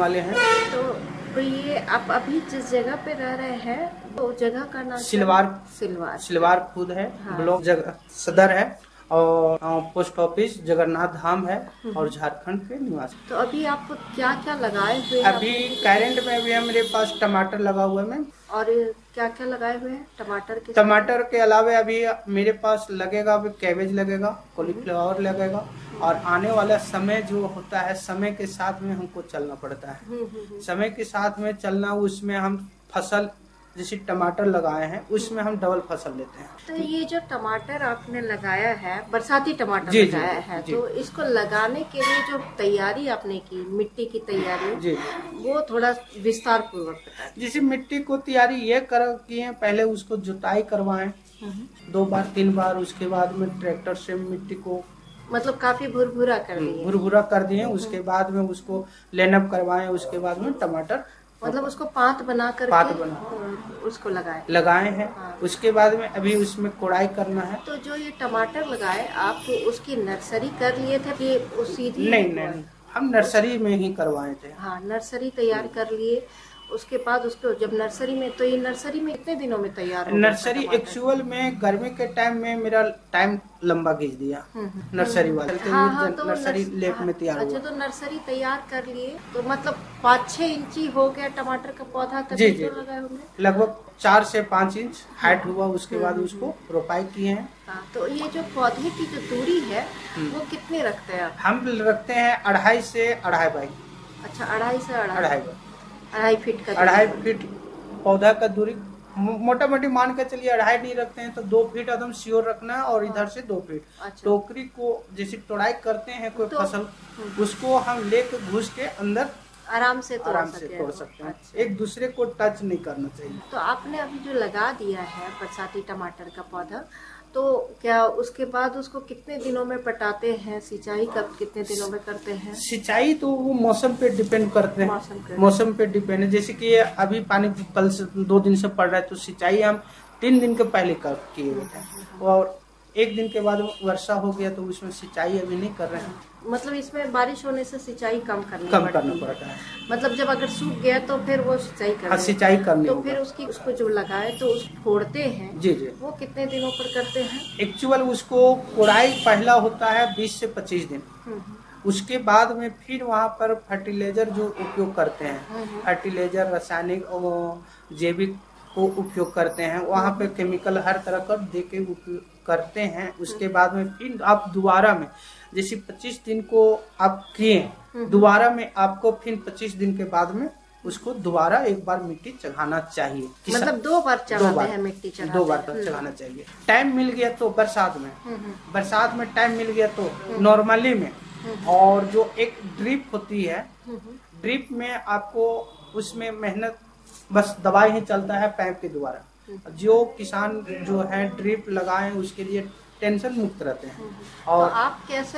वाले हैं। तो ये आप अभी जिस जगह पे रह रहे हैं तो जगह का नाम सिलवार खुद है। हाँ। ब्लॉक जगह सदर है और पोस्ट ऑफिस जगन्नाथ धाम है और झारखंड के निवासी। तो अभी आप क्या क्या लगाए हुए हैं? अभी कैरेंट में भी है मेरे पास टमाटर लगा हुआ है मैम। और क्या क्या लगाए हुए हैं टमाटर के अलावा अभी मेरे पास लगेगा, अभी कैबेज लगेगा, कॉलीफ्लावर लगेगा। और आने वाला समय जो होता है, समय के साथ में हमको चलना पड़ता है। समय के साथ में चलना, उसमें हम फसल जैसे टमाटर लगाए हैं उसमें हम डबल फसल लेते हैं। तो ये जो टमाटर आपने लगाया है, बरसाती टमाटर लगाया है, तो इसको लगाने के लिए जो तैयारी आपने की, मिट्टी की तैयारी जी, वो थोड़ा विस्तार पूर्वक बताएं। जैसे मिट्टी को तैयारी ये किए, पहले उसको जुताई करवाएं 2 बार 3 बार, उसके बाद में ट्रैक्टर से मिट्टी को मतलब काफी भुरभुरा कर दिए। उसके बाद में उसको लेनअप करवाएं, उसके बाद में टमाटर मतलब उसको पात बना उसको लगाए हैं। हाँ। उसके बाद में अभी उसमें कोड़ाई करना है। तो जो ये टमाटर लगाए आप उसकी नर्सरी कर लिए थे कि सीधी? नहीं, हम नर्सरी में ही करवाए थे। हाँ, नर्सरी तैयार कर लिए। उसके बाद उसको जब नर्सरी में, तो ये नर्सरी में कितने दिनों में तैयार हो? नर्सरी एक्चुअल में गर्मी के टाइम में मेरा टाइम लंबा खींच दिया नर्सरी वाले। हाँ, तो नर्सरी लेट में तैयार हुआ। अच्छा, तो नर्सरी तैयार कर लिए तो मतलब 5-6 इंची हो गया टमाटर का पौधा? जी, लगाए होंगे लगभग 4 से 5 इंच हाइट हुआ। उसके बाद उसको रोपाई किए हैं। तो ये जो पौधे की जो दूरी है वो कितने रखते हैं आप? हम रखते हैं 2.5 से 2.5 अच्छा, 2.5 से 2.5 फीट का? 2.5 फीट पौधा का दूरी मोटा मोटी मान के चलिए। 2.5 नहीं रखते हैं तो 2 फीट एकदम श्योर रखना है। और इधर से 2 फीट। अच्छा। टोकरी को जैसे तोड़ाई करते हैं कोई फसल, उसको हम लेके घुस के अंदर आराम से तोड़ सकते हैं। अच्छा। एक दूसरे को टच नहीं करना चाहिए। तो आपने अभी जो लगा दिया है बरसाती टमाटर का पौधा, तो क्या उसके बाद उसको कितने दिनों में पटाते हैं? सिंचाई कब कितने दिनों में करते हैं? सिंचाई तो वो मौसम पे डिपेंड करते हैं। मौसम पे डिपेंड है। जैसे कि अभी पानी कल से 2 दिन से पड़ रहा है तो सिंचाई हम 3 दिन के पहले किए हुए थे। और 1 दिन के बाद वर्षा हो गया तो उसमें सिंचाई अभी नहीं कर रहे हैं। मतलब इसमें बारिश होने से सिंचाई कम करना पड़ता है। मतलब जब अगर सूख गया तो फिर वो सिंचाई करनी तो फिर उसको जो लगाए तो उसको फोड़ते हैं। जी, वो कितने दिनों पर करते हैं? एक्चुअल उसको कोड़ाई पहला होता है 20 से 25 दिन। उसके बाद में फिर वहाँ पर फर्टिलाइजर जो उपयोग करते हैं, फर्टिलाइजर रासायनिक और जैविक को उपयोग करते हैं। वहाँ पे केमिकल हर तरह का देके उपयोग करते हैं। उसके बाद में फिर आप दोबारा में जैसे 25 दिन को आप किए, दोबारा में आपको फिर 25 दिन के बाद में उसको दोबारा एक बार मिट्टी चढ़ाना चाहिए। मतलब 2 बार चढ़ाते हैं मिट्टी? 2 बार तक चढ़ाना चाहिए। टाइम मिल गया तो बरसात में टाइम मिल गया तो नॉर्मली में। और जो एक ड्रिप होती है, ड्रिप में आपको उसमें मेहनत बस दवाई ही चलता है पाइप के द्वारा। जो किसान जो है ड्रिप लगाए उसके लिए टेंशन मुक्त रहते हैं। और तो आप कैसे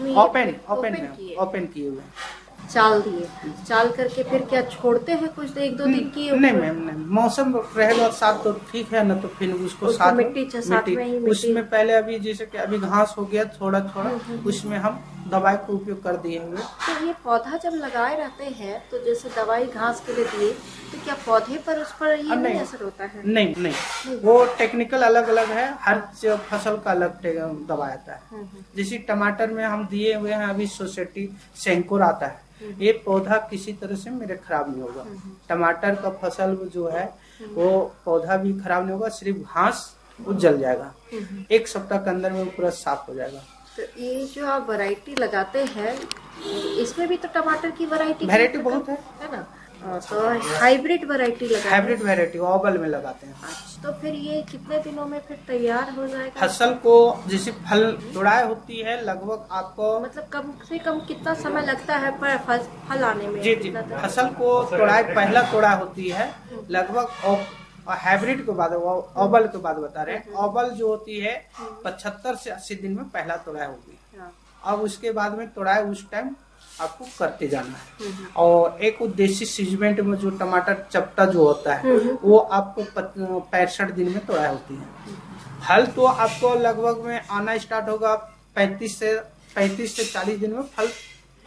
ओपन किए हुए चाल दिए, चाल करके फिर क्या छोड़ते हैं कुछ 1-2 दिन की? नहीं मैम, नहीं। मौसम रहेगा साथ तो ठीक है, न तो फिर उसको साथ मिट्टी उसमें पहले अभी जैसे कि अभी घास हो गया थोड़ा उसमें हम दवाई को उपयोग कर दिए हुए। तो ये पौधा जब लगाए रहते हैं तो जैसे दवाई घास के लिए दिए तो क्या पौधे पर उस पर ये नहीं असर होता है? नहीं, वो टेक्निकल अलग अलग है। हर फसल का अलग दवा आता है। जैसे टमाटर में हम दिए हुए हैं अभी सोसाइटी सेंकोर आता है। ये पौधा किसी तरह से मेरे खराब नहीं होगा। टमाटर का फसल जो है वो पौधा भी खराब नहीं होगा, सिर्फ घास वो जल जाएगा। 1 सप्ताह के अंदर में पूरा साफ हो जाएगा। तो ये जो आप वैरायटी लगाते हैं इसमें भी तो टमाटर की वैरायटी बहुत है ना? तो हाइब्रिड वैरायटी ओबल में लगाते हैं। अच्छा, तो फिर ये कितने दिनों में फिर तैयार हो जाएगा? फसल को जैसे फल तोड़ाई होती है लगभग आपको मतलब कम से कम कितना समय लगता है फल आने में? जी, फसल को तोड़ाई पहला तोड़ाई होती है लगभग हाइब्रिड के बाद, ओबल के बाद बता रहे हैं। ओबल जो होती है 75 से 80 दिन में पहला तोड़ाई होगी। अब उसके बाद में तोड़ाई उस टाइम आपको करते जाना है। और एक देसी सीजमेंट में जो टमाटर चपटा जो होता है वो आपको 65 दिन में तोड़ाई होती है। फल तो आपको लगभग में आना स्टार्ट होगा 35 से 40 दिन में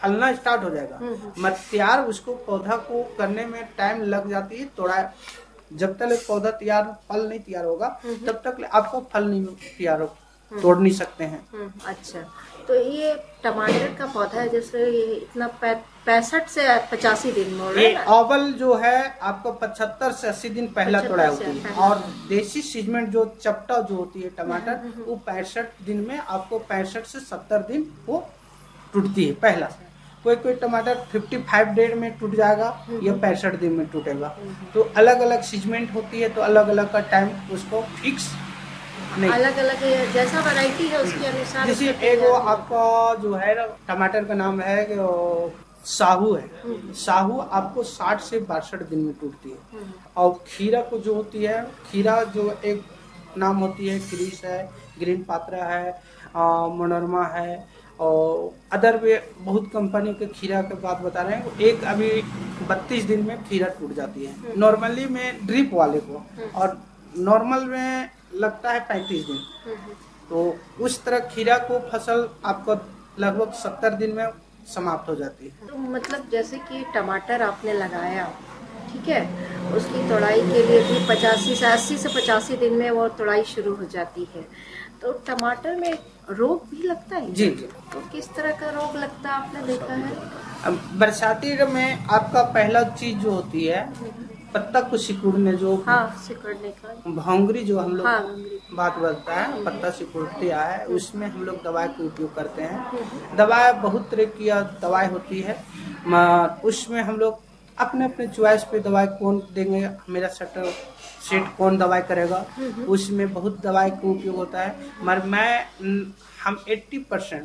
फलना स्टार्ट हो जाएगा। मत तैयार उसको पौधा को करने में टाइम लग जाती है थोड़ा। जब तक पौधा तैयार फल नहीं तैयार होगा तब तक आपको फल नहीं तैयार हो, तोड़ नहीं सकते हैं। अच्छा, तो ये टमाटर का पौधा है जैसे ये इतना 65 से 85 दिन में ये ओवल जो है आपको 75 से 80 दिन पहला तोड़ा होती है, और देसी सीजमेंट जो चपटा जो होती है टमाटर वो 65 दिन में आपको 65 से 70 दिन वो टूटती है पहला। कोई टमाटर 55 डेज में टूट जाएगा या 65 दिन में टूटेगा। तो अलग अलग सीजमेंट होती है, तो अलग अलग का टाइम उसको फिक्स नहीं, अलग अलग जैसा वैरायटी है उसके अनुसार। जैसे एक वो आपका जो है टमाटर का नाम है कि साहू है। साहू आपको 60 से 62 दिन में टूटती है। और खीरा को जो होती है, खीरा जो एक नाम होती है, क्रिस है, ग्रीन पात्रा है, मनोरमा है, और अदर भी बहुत कंपनी के खीरा के बात बता रहे हैं। एक अभी 32 दिन में खीरा टूट जाती है नॉर्मली में ड्रिप वाले को, और नॉर्मल में लगता है 35 दिन। तो उस तरह खीरा को फसल आपको लगभग 70 दिन में समाप्त हो जाती है। तो मतलब जैसे कि टमाटर आपने लगाया, ठीक है, उसकी तोड़ाई के लिए भी 80 से 85 दिन में वो तोड़ाई शुरू हो जाती है। तो टमाटर में रोग भी लगता है? जी। तो किस तरह का रोग लगता है आपने देखा है? अब बरसाती में आपका पहला चीज जो होती है पत्ता को सिकुड़ने, जो सिकुड़ने का भौंगरी जो हम लोग बात बोलता है, पत्ता सिकुड़ती है, उसमें हम लोग दवाई का उपयोग करते हैं। दवाई बहुत तरह की दवाई होती है, उसमें हम लोग अपने अपने चॉइस पे दवाई कौन देंगे, मेरा सेट कौन दवाई करेगा, उसमें बहुत दवाई का उपयोग होता है। मगर हम 80%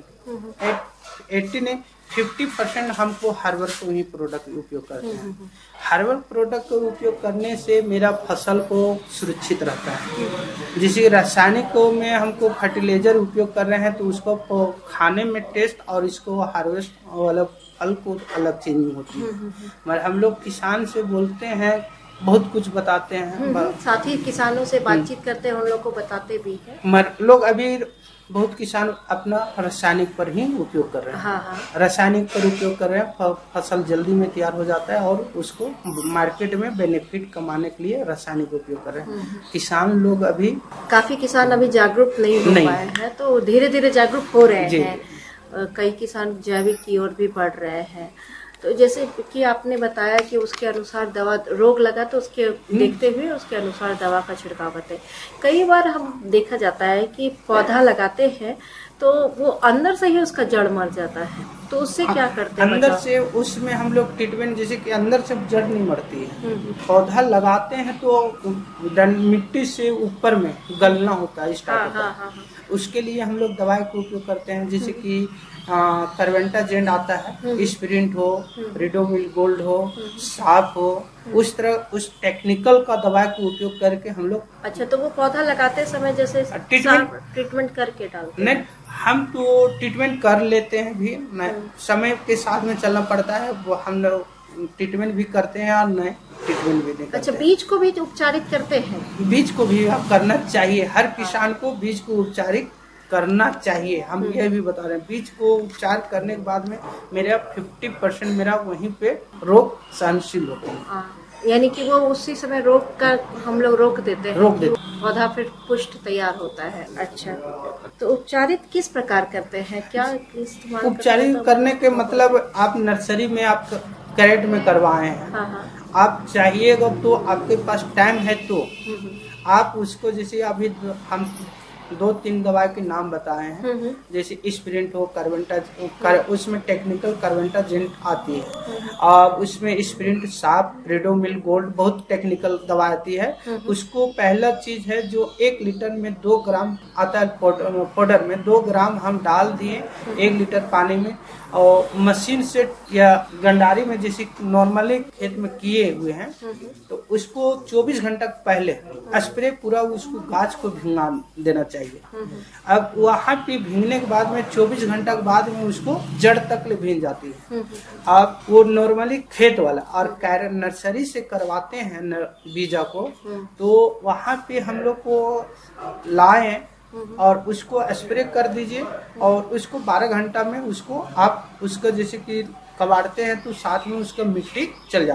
80 नहीं 50% हमको हर्बल को ही प्रोडक्ट उपयोग करते हैं। हर्बल प्रोडक्ट को उपयोग करने से मेरा फसल को सुरक्षित रहता है। जैसे रासायनिक में हमको फर्टिलाइजर उपयोग कर रहे हैं तो उसको खाने में टेस्ट और इसको हार्वेस्ट वाला फल को अलग चीज नहीं होती है। मगर हम लोग किसान से बोलते हैं, बहुत कुछ बताते हैं, साथ ही किसानों से बातचीत करते हैं, उन लोग को बताते भी हैं। मगर लोग अभी बहुत किसान अपना रासायनिक पर ही उपयोग कर रहे हैं। रासायनिक पर उपयोग कर रहे हैं, फसल जल्दी में तैयार हो जाता है और उसको मार्केट में बेनिफिट कमाने के लिए रासायनिक उपयोग कर रहे हैं। किसान लोग अभी काफी किसान अभी जागरूक नहीं हो पाए हैं, तो धीरे धीरे जागरूक हो रहे हैं। कई किसान जैविक की ओर भी बढ़ रहे हैं। तो जैसे कि आपने बताया कि उसके अनुसार दवा, रोग लगा तो उसके देखते हुए उसके अनुसार दवा का छिड़काव करते हैं। कई बार हम देखा जाता है कि पौधा लगाते हैं तो वो अंदर से ही उसका जड़ मर जाता है, तो उससे क्या करते हैं? अंदर से उसमें हम लोग ट्रीटमेंट, जैसे कि अंदर से जड़ नहीं मरती है, पौधा लगाते हैं तो मिट्टी से ऊपर में गलना होता है, स्टार्ट होता है। उसके लिए हम लोग दवाई का उपयोग करते हैं, जैसे कि कार्बेंटाजेंड आता है, स्प्रिंट हो, रिडोमिल गोल्ड हो, साफ हो, उस तरह उस टेक्निकल का दवाई का उपयोग करके हम लोग। अच्छा, तो वो पौधा लगाते समय जैसे ट्रीटमेंट करके डालते हैं? नहीं, हम तो ट्रीटमेंट कर लेते हैं भी, समय के साथ में चलना पड़ता है। वो हम लोग ट्रीटमेंट भी करते हैं और नए ट्रीटमेंट भी नहीं करते। अच्छा, बीज को भी उपचारित करते हैं? बीज को भी करना चाहिए, हर किसान को बीज को उपचारित करना चाहिए। हम ये भी बता रहे हैं, बीज को उपचार करने के बाद में मेरा 50% मेरा वहीं पे रोग सहनशील होते हैं। यानी कि वो उसी समय रोग का हम लोग रोक देते हैं, पौधा फिर पुष्ट तैयार होता है। अच्छा, तो उपचारित किस प्रकार करते हैं, क्या इस्तेमाल? उपचारित करने के मतलब आप नर्सरी में आप कैरेट में करवाए हैं, आप चाहिएगा तो आपके पास टाइम है तो आप उसको, जैसे अभी हम 2-3 दवाई के नाम बताए हैं, जैसे स्प्रिंट हो, उसमें टेक्निकल कार्बेंटाजेंट आती है, और उसमें स्प्रिंट, साफ, रिडोमिल गोल्ड, बहुत टेक्निकल दवा आती है। उसको पहला चीज है जो 1 लीटर में 2 ग्राम आता है, पाउडर में 2 ग्राम हम डाल दिए 1 लीटर पानी में, और मशीन से या गंडारी में जैसे नॉर्मली खेत में किए हुए हैं, तो उसको 24 घंटा पहले स्प्रे पूरा उसको गाछ को भिंगा देना चाहिए। अब वहाँ पे भींगने के बाद में 24 घंटा के बाद में उसको जड़ तक ले भींग जाती है। अब वो नॉर्मली खेत वाला, और नर्सरी से करवाते हैं बीजा को, तो वहाँ पे हम लोग को लाए और उसको स्प्रे कर दीजिए और उसको 12 घंटा में उसको आप उसका जैसे कि कबाड़ते हैं तो साथ में उसका मिट्टी चल जाता है।